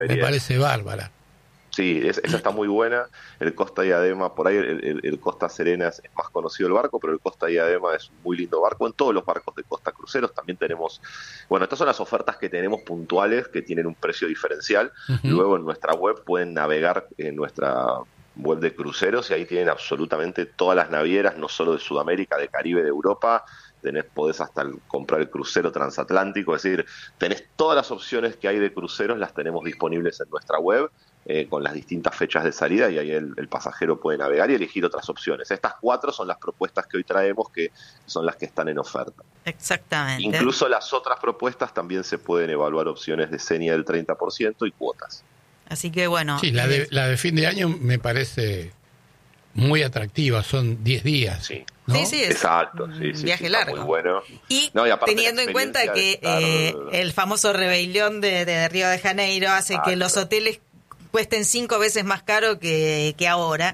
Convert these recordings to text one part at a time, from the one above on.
Me parece bárbara. Sí, esa está muy buena. El Costa Diadema, por ahí el Costa Serena es más conocido el barco, pero el Costa Diadema es un muy lindo barco. En todos los barcos de Costa Cruceros también tenemos, bueno, estas son las ofertas que tenemos puntuales que tienen un precio diferencial. Luego en nuestra web pueden navegar en nuestra web de cruceros y ahí tienen absolutamente todas las navieras, no solo de Sudamérica, de Caribe, de Europa. Podés hasta comprar el crucero transatlántico, es decir, tenés todas las opciones que hay de cruceros, las tenemos disponibles en nuestra web, con las distintas fechas de salida, y ahí el pasajero puede navegar y elegir otras opciones. Estas 4 son las propuestas que hoy traemos, que son las que están en oferta. Exactamente. Incluso las otras propuestas también se pueden evaluar opciones de seña del 30% y cuotas. Así que bueno. Sí, la de fin de año me parece muy atractiva, son 10 días. Sí. ¿No? Sí, es exacto, un viaje largo. Muy bueno. Y teniendo en cuenta que el famoso rebelión de Río de Janeiro hace que los hoteles cuesten 5 veces más caro que ahora,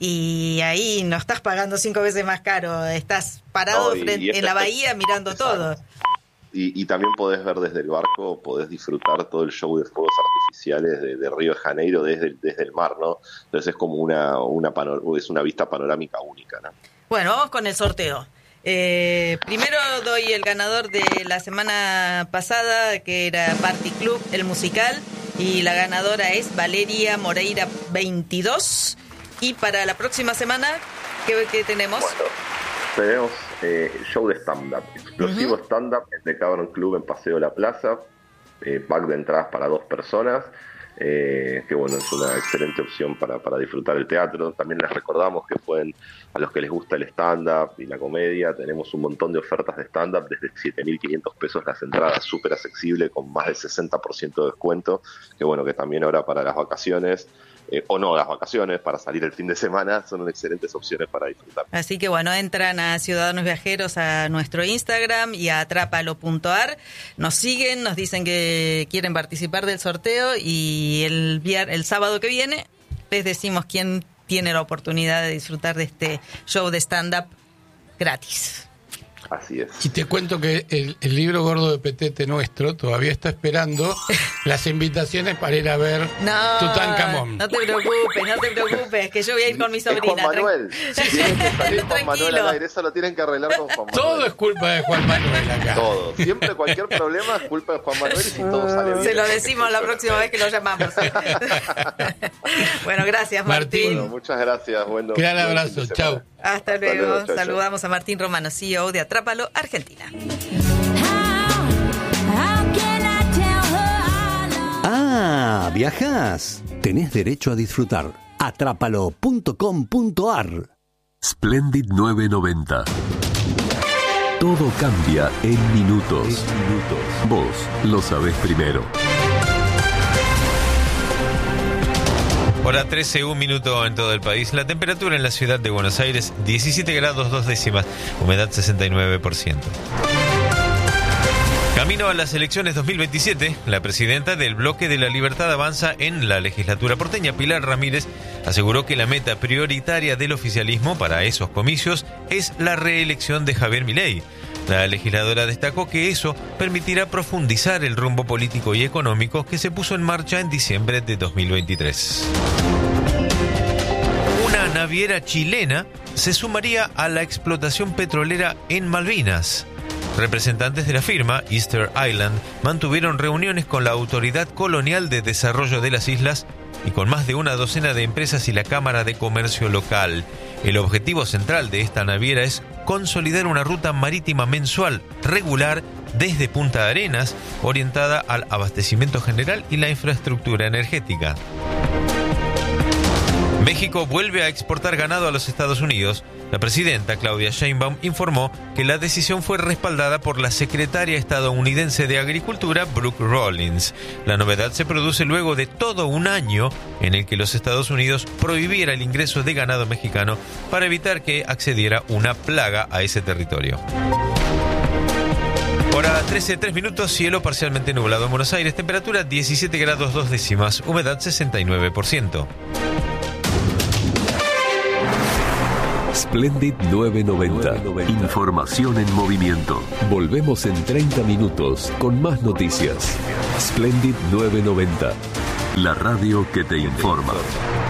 y ahí no estás pagando 5 veces más caro, estás parado en la bahía mirando todo. Y también podés ver desde el barco, podés disfrutar todo el show de fuegos artificiales de Río de Janeiro desde el mar, ¿no? Entonces es como es una vista panorámica única, ¿no? Bueno, vamos con el sorteo. Primero doy el ganador de la semana pasada, que era Party Club, el musical, y la ganadora es Valeria Moreira 22. Y para la próxima semana, ¿qué tenemos? Bueno, tenemos show de stand-up, explosivo stand-up en The Cavern Club en Paseo de la Plaza, pack de entradas para 2 personas, que bueno, es una excelente opción para disfrutar el teatro. También les recordamos que pueden, a los que les gusta el stand-up y la comedia, tenemos un montón de ofertas de stand-up desde 7.500 pesos las entradas, súper accesible, con más del 60% de descuento, que bueno, que también ahora para las vacaciones, o no las vacaciones, para salir el fin de semana, son excelentes opciones para disfrutar. Así que bueno, entran a Ciudadanos Viajeros a nuestro Instagram y a atrápalo.ar, nos siguen, nos dicen que quieren participar del sorteo, y el sábado que viene les decimos quién tiene la oportunidad de disfrutar de este show de stand-up gratis. Así es. Y te cuento que el libro gordo de Petete nuestro todavía está esperando las invitaciones para ir a ver Tutankamón. No te preocupes, que yo voy a ir con mi sobrina. Juan Manuel. Tienen que salir Juan Manuel al aire, eso lo tienen que arreglar con Juan Manuel. Todo es culpa de Juan Manuel acá. Todo. Siempre cualquier problema es culpa de Juan Manuel, y si todo sale bien. Se lo decimos la próxima vez que lo llamamos. Bueno, gracias, Martín. Bueno, muchas gracias. Gran abrazo, chau. Hasta luego. Saludamos a Martín Romano, CEO de Atrápalo Argentina. Ah, viajás. Tenés derecho a disfrutar. Atrápalo.com.ar. Splendid 990. Todo cambia en minutos. Vos lo sabés primero. Hora 13, 1 minuto en todo el país. La temperatura en la ciudad de Buenos Aires, 17 grados 2 décimas, humedad 69%. Camino a las elecciones 2027, la presidenta del Bloque de la Libertad Avanza en la legislatura porteña, Pilar Ramírez, aseguró que la meta prioritaria del oficialismo para esos comicios es la reelección de Javier Milei. La legisladora destacó que eso permitirá profundizar el rumbo político y económico que se puso en marcha en diciembre de 2023. Una naviera chilena se sumaría a la explotación petrolera en Malvinas. Representantes de la firma, Easter Island, mantuvieron reuniones con la Autoridad Colonial de Desarrollo de las Islas y con más de una docena de empresas y la Cámara de Comercio local. El objetivo central de esta naviera es consolidar una ruta marítima mensual regular desde Punta Arenas, orientada al abastecimiento general y la infraestructura energética. México vuelve a exportar ganado a los Estados Unidos. La presidenta Claudia Sheinbaum informó que la decisión fue respaldada por la secretaria estadounidense de Agricultura, Brooke Rollins. La novedad se produce luego de todo un año en el que los Estados Unidos prohibiera el ingreso de ganado mexicano para evitar que accediera una plaga a ese territorio. Hora 13, 3 minutos, cielo parcialmente nublado en Buenos Aires, temperatura 17 grados 2 décimas, humedad 69%. Splendid 990. Información en movimiento. Volvemos en 30 minutos con más noticias. Splendid 990. La radio que te informa.